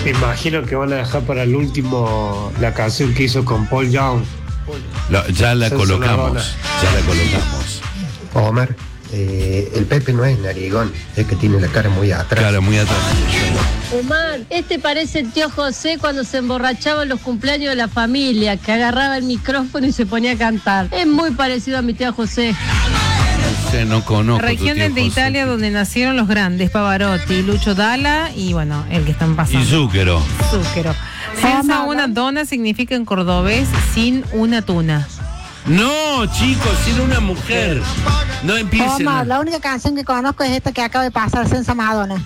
Me imagino que van a dejar para el último la canción que hizo con Paul Young. Ya la Senza colocamos. Madonna. Ya la colocamos. Omar, el Pepe no es narigón, es que tiene la cara muy atrás. Claro, muy atrás. Omar, este parece el tío José cuando se emborrachaba en los cumpleaños de la familia, que agarraba el micrófono y se ponía a cantar. Es muy parecido a mi tío José. No conozco. Región de Italia donde nacieron los grandes, Pavarotti, Lucio Dalla y bueno, el que están pasando. Y Zúquero. Zúquero. Senza una dona significa en cordobés sin una tuna. No, chicos, sin una mujer. No empiecen. Omar, la única canción que conozco es esta que acaba de pasar, Senza Madonna.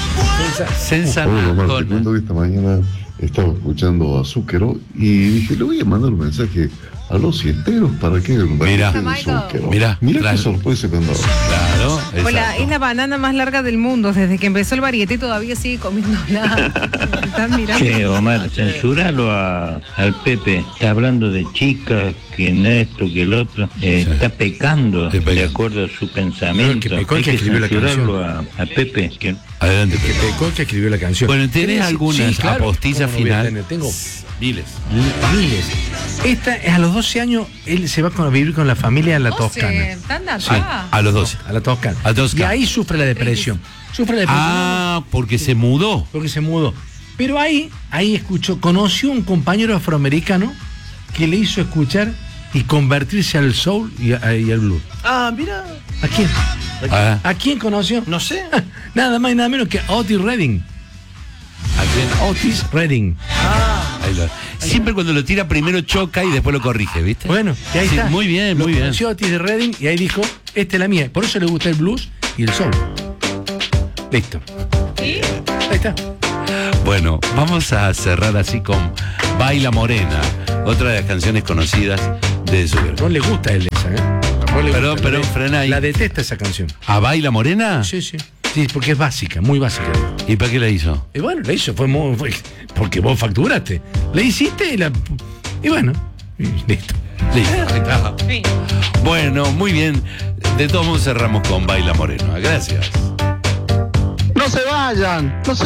Senza Hola, Omar, te Madonna. cuento que esta mañana estaba escuchando a Zúquero y dije, le voy a mandar un mensaje a los siesteros para que Mira, Mira trae- qué sorpresa que han dado. Claro. Hola, exacto. es la banana más larga del mundo. Desde que empezó el varieté todavía sigue comiendo nada. Están mirando. Che, Omar, censuralo al Pepe. Está hablando de chicas, que en esto, que el otro. Está pecando Está pecando. de acuerdo a su pensamiento. No, el que pecó el Hay que que escribió la censurarlo a Pepe. Que Adelante. Que pecó el que escribió la canción. Bueno, ¿tenés ¿Querés? algunas Sí, claro. apostillas ¿Cómo no voy a final? tener? Tengo Miles. miles. Esta es a los 12 años, él se va a vivir con la familia a la Toscana. A los 12. A la Toscana. A Toscana. Y ahí sufre la depresión. Sufre la depresión Ah, porque se mudó. porque se mudó. Pero ahí conoció un compañero afroamericano que le hizo escuchar y convertirse al soul y al blues. Ah, mira. ¿A quién? Ah, ¿A quién conoció? No sé. Nada más y nada menos que Otis Redding. ¿a quién? Otis Redding. Ahí lo- Siempre cuando lo tira primero choca y después lo corrige, ¿viste? Bueno, y ahí Sí, está. muy bien, Lo muy bien. conoció a Otis de Redding y ahí dijo, esta es la mía. Por eso le gusta el blues y el soul. Listo. Ahí está. Bueno, vamos a cerrar así con Baila Morena, otra de las canciones conocidas de Zúquero. No le gusta él esa, ¿eh? No le Perdón, gusta, pero frena ahí. La detesta esa canción. ¿A Baila Morena? Sí, sí. Sí, porque es básica, muy básica. ¿Y para qué la hizo? Y bueno, la hizo, fue porque vos facturaste. La hiciste y bueno, y listo. Listo, ahí está. Bueno, muy bien. De todos modos cerramos con Baila Morena. Gracias. No se vayan. No se